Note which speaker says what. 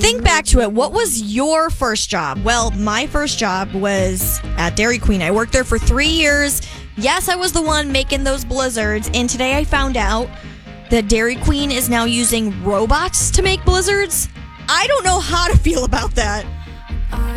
Speaker 1: think back to it. What was your first job? Well, my first job was at Dairy Queen. I worked there for 3 years. Yes, I was the one making those blizzards. And today I found out that Dairy Queen is now using robots to make blizzards. I don't know how to feel about that.